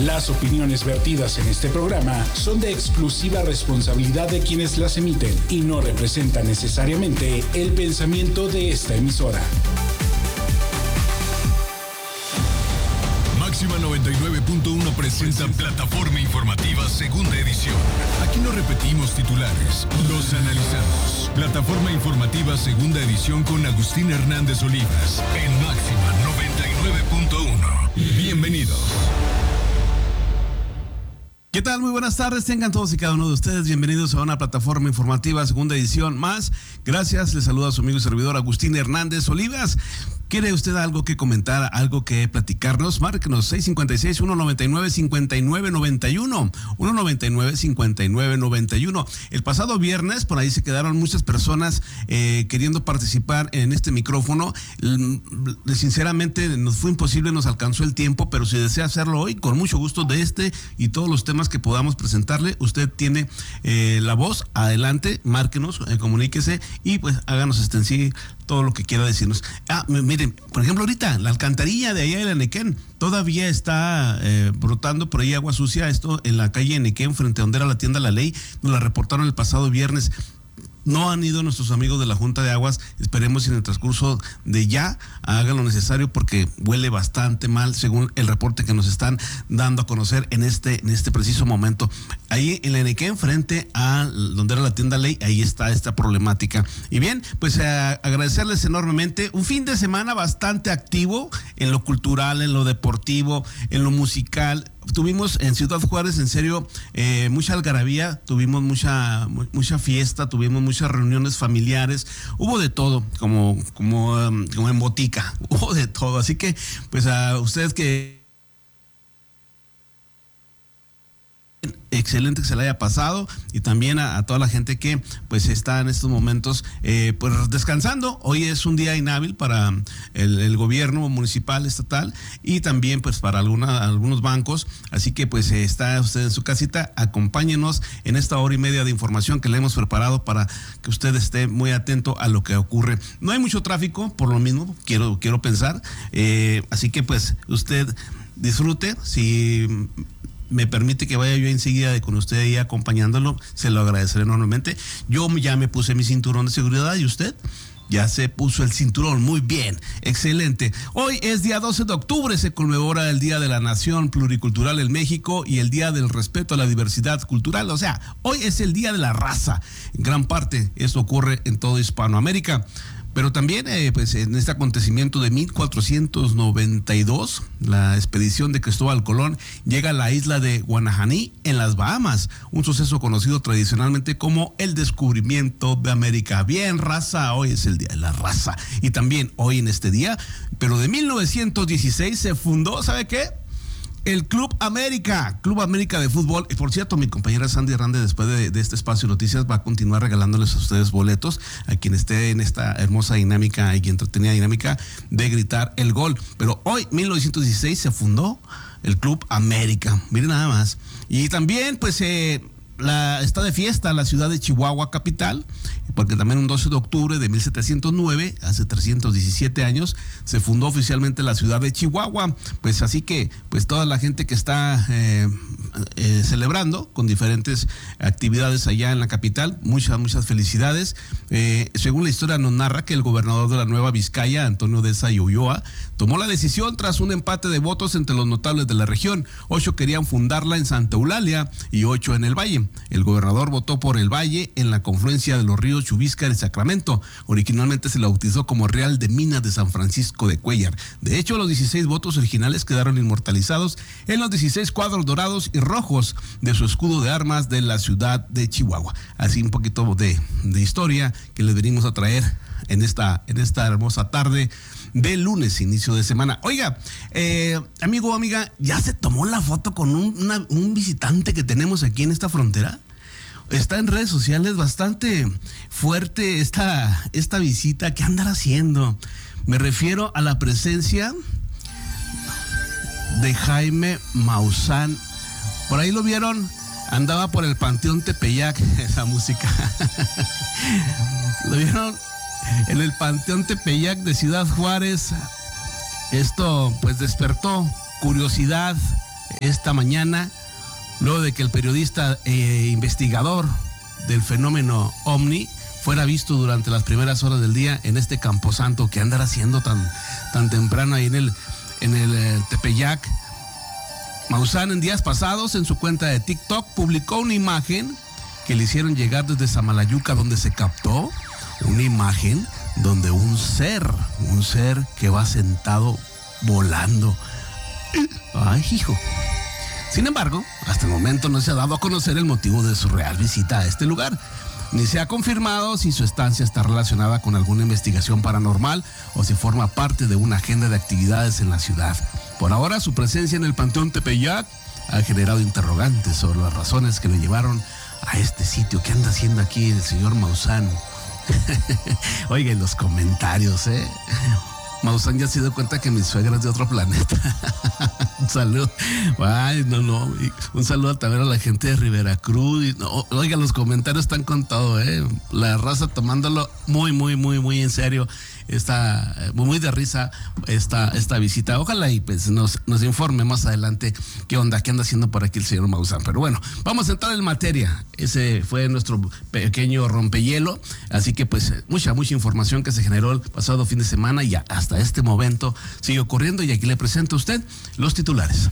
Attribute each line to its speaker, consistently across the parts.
Speaker 1: Las opiniones vertidas en este programa son de exclusiva responsabilidad de quienes las emiten y no representan necesariamente el pensamiento de esta emisora.
Speaker 2: Máxima 99.1 presenta Plataforma Informativa Segunda Edición. Aquí no repetimos titulares, los analizamos. Plataforma Informativa Segunda Edición con Agustín Hernández Olivas en Máxima 99.1. Bienvenidos.
Speaker 3: ¿Qué tal? Muy buenas tardes, tengan todos y cada uno de ustedes bienvenidos a una Plataforma Informativa Segunda Edición más. Gracias, les saluda a su amigo y servidor Agustín Hernández Olivas. ¿Quiere usted algo que comentar, algo que platicarnos? Márquenos 656-199-5991, 199-5991. El pasado viernes, por ahí se quedaron muchas personas queriendo participar en este micrófono. Sinceramente, nos fue imposible, nos alcanzó el tiempo, pero si desea hacerlo hoy, con mucho gusto de este y todos los temas que podamos presentarle, usted tiene la voz. Adelante, márquenos, comuníquese y pues háganos extensivo todo lo que quiera decirnos. Miren, por ejemplo, ahorita la alcantarilla de allá de la Nequén todavía está brotando por ahí agua sucia. Esto en la calle Nequén, frente a donde era la tienda La Ley, nos la reportaron el pasado viernes. No han ido nuestros amigos de la Junta de Aguas. Esperemos en el transcurso de ya hagan lo necesario porque huele bastante mal según el reporte que nos están dando a conocer en este preciso momento. Ahí en la Enequén, frente a donde era la tienda Ley, ahí está esta problemática. Y bien, pues agradecerles enormemente. Un fin de semana bastante activo en lo cultural, en lo deportivo, en lo musical. Tuvimos en Ciudad Juárez, en serio, mucha algarabía, tuvimos mucha fiesta, tuvimos muchas reuniones familiares, hubo de todo, como en botica, hubo de todo. Así que, pues a ustedes que excelente que se le haya pasado, y también a toda la gente que pues está en estos momentos pues descansando. Hoy es un día inhábil para el gobierno municipal, estatal, y también pues para algunos bancos. Así que pues está usted en su casita. Acompáñenos en esta hora y media de información que le hemos preparado para que usted esté muy atento a lo que ocurre. No hay mucho tráfico, por lo mismo, quiero pensar, así que pues usted disfrute. Si me permite que vaya yo enseguida con usted ahí acompañándolo, se lo agradeceré enormemente. Yo ya me puse mi cinturón de seguridad, ¿y usted? Ya se puso el cinturón, muy bien, excelente. Hoy es día 12 de octubre, se conmemora el Día de la Nación Pluricultural en México y el Día del Respeto a la Diversidad Cultural. O sea, hoy es el Día de la Raza. En gran parte esto ocurre en toda Hispanoamérica. Pero también, pues en este acontecimiento de 1492, la expedición de Cristóbal Colón llega a la isla de Guanajaní, en las Bahamas, un suceso conocido tradicionalmente como el descubrimiento de América. Bien, raza, hoy es el Día de la Raza. Y también hoy en este día, pero de 1916 se fundó, ¿sabe qué? El Club América de fútbol. Y por cierto, mi compañera Sandy Hernández, después de este espacio de noticias, va a continuar regalándoles a ustedes boletos a quien esté en esta hermosa dinámica y entretenida dinámica de gritar el gol. Pero hoy, 1916, se fundó el Club América. Miren nada más. Y también, pues, está de fiesta la ciudad de Chihuahua capital, porque también un 12 de octubre de 1709, hace 317 años, se fundó oficialmente la ciudad de Chihuahua. Pues así que, pues toda la gente que está celebrando con diferentes actividades allá en la capital, muchas felicidades. Según la historia nos narra que el gobernador de la Nueva Vizcaya, Antonio Deza y Ulloa, tomó la decisión tras un empate de votos entre los notables de la región. 8 querían fundarla en Santa Eulalia y 8 en el Valle. El gobernador votó por el Valle en la confluencia de los ríos Chubiscar y Sacramento. Originalmente se la bautizó como Real de Minas de San Francisco de Cuéllar. De hecho, los 16 votos originales quedaron inmortalizados en los 16 cuadros dorados y rojos de su escudo de armas de la ciudad de Chihuahua. Así un poquito de historia que les venimos a traer en esta hermosa tarde de lunes, inicio de semana. Oiga, amigo o amiga, ¿ya se tomó la foto con un visitante que tenemos aquí en esta frontera? Está en redes sociales bastante fuerte esta visita. ¿Qué andará haciendo? Me refiero a la presencia de Jaime Maussan. Por ahí lo vieron, andaba por el Panteón Tepeyac, esa música. Lo vieron en el Panteón Tepeyac de Ciudad Juárez. Esto pues despertó curiosidad esta mañana, luego de que el periodista investigador del fenómeno OVNI fuera visto durante las primeras horas del día en este camposanto que andará haciendo tan temprano ahí en el Tepeyac. Maussan en días pasados en su cuenta de TikTok publicó una imagen que le hicieron llegar desde Samalayuca, donde se captó una imagen donde un ser que va sentado volando. Ay, hijo. Sin embargo, hasta el momento no se ha dado a conocer el motivo de su real visita a este lugar, ni se ha confirmado si su estancia está relacionada con alguna investigación paranormal o si forma parte de una agenda de actividades en la ciudad. Por ahora, su presencia en el Panteón Tepeyac ha generado interrogantes sobre las razones que le llevaron a este sitio. ¿Qué anda haciendo aquí el señor Maussan? Oigan los comentarios, Maussan ya se dio cuenta que mi suegra es de otro planeta. Un saludo. Ay, no. Un saludo también a la gente de Rivera Cruz. Oiga, los comentarios están con todo, La raza tomándolo muy en serio. Está muy de risa esta visita. Ojalá y pues nos informe más adelante qué anda haciendo por aquí el señor Maussan. Pero bueno, vamos a entrar en materia. Ese fue nuestro pequeño rompehielo. Así que pues mucha información que se generó el pasado fin de semana y hasta este momento sigue ocurriendo. Y aquí le presento a usted los titulares.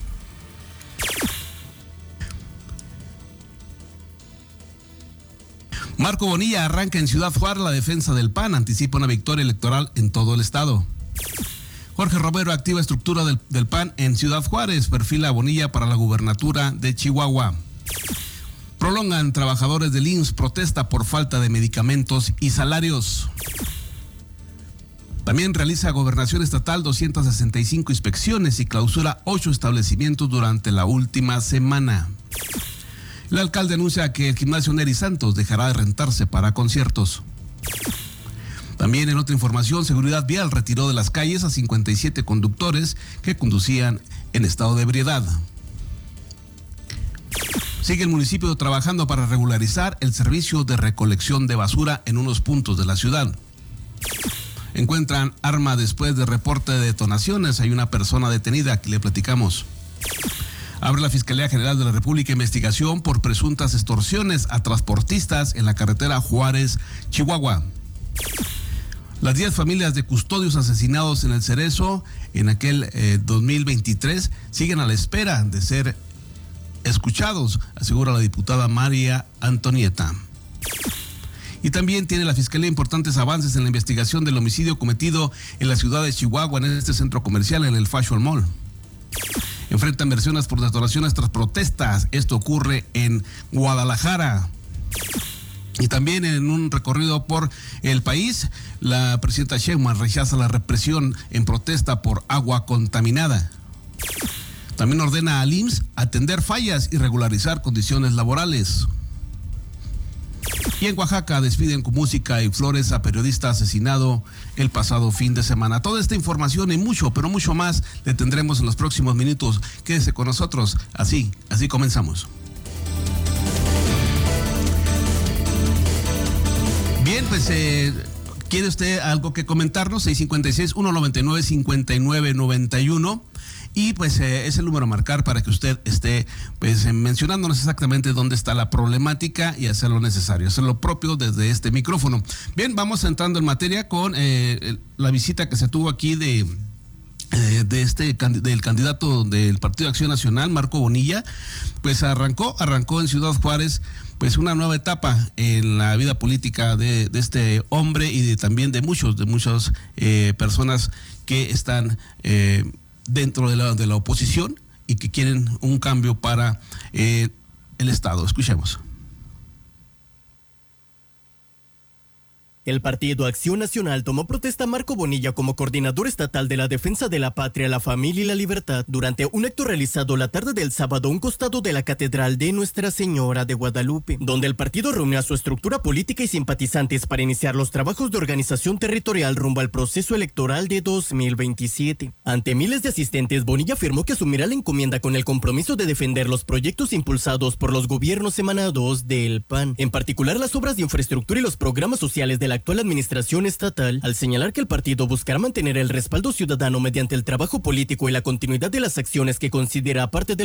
Speaker 3: Marco Bonilla arranca en Ciudad Juárez la defensa del PAN, anticipa una victoria electoral en todo el estado. Jorge Romero activa estructura del PAN en Ciudad Juárez, perfila a Bonilla para la gubernatura de Chihuahua. Prolongan trabajadores del IMSS protesta por falta de medicamentos y salarios. También realiza Gobernación Estatal 265 inspecciones y clausura 8 establecimientos durante la última semana. El alcalde anuncia que el gimnasio Neri Santos dejará de rentarse para conciertos. También en otra información, Seguridad Vial retiró de las calles a 57 conductores que conducían en estado de ebriedad. Sigue el municipio trabajando para regularizar el servicio de recolección de basura en unos puntos de la ciudad. Encuentran arma después de reporte de detonaciones. Hay una persona detenida que le platicamos. Abre la Fiscalía General de la República investigación por presuntas extorsiones a transportistas en la carretera Juárez-Chihuahua. Las 10 familias de custodios asesinados en el Cerezo en aquel 2023 siguen a la espera de ser escuchados, asegura la diputada María Antonieta. Y también tiene la Fiscalía importantes avances en la investigación del homicidio cometido en la ciudad de Chihuahua, en este centro comercial, en el Fashion Mall. Enfrentan versiones por detonaciones tras protestas. Esto ocurre en Guadalajara. Y también en un recorrido por el país, la presidenta Sheinbaum rechaza la represión en protesta por agua contaminada. También ordena al IMSS atender fallas y regularizar condiciones laborales. Y en Oaxaca despiden con música y flores a periodista asesinado el pasado fin de semana. Toda esta información y mucho, pero mucho más le tendremos en los próximos minutos. Quédese con nosotros. Así comenzamos. Bien, pues ¿quiere usted algo que comentarnos? 656-199-5991. Y pues es el número a marcar para que usted esté pues mencionándonos exactamente dónde está la problemática y hacer lo necesario, hacer lo propio desde este micrófono. Bien, vamos entrando en materia con la visita que se tuvo aquí del candidato del Partido de Acción Nacional, Marco Bonilla. Pues arrancó en Ciudad Juárez pues una nueva etapa en la vida política de este hombre y también de muchas personas que están dentro de la oposición y que quieren un cambio para el Estado. Escuchemos.
Speaker 4: El Partido Acción Nacional tomó protesta a Marco Bonilla como coordinador estatal de la defensa de la patria, la familia y la libertad durante un acto realizado la tarde del sábado a un costado de la Catedral de Nuestra Señora de Guadalupe, donde el partido reunió a su estructura política y simpatizantes para iniciar los trabajos de organización territorial rumbo al proceso electoral de 2027. Ante miles de asistentes, Bonilla afirmó que asumirá la encomienda con el compromiso de defender los proyectos impulsados por los gobiernos emanados del PAN, en particular las obras de infraestructura y los programas sociales de la actual administración estatal al señalar que el partido buscará mantener el respaldo ciudadano mediante el trabajo político y la continuidad de las acciones que considera parte del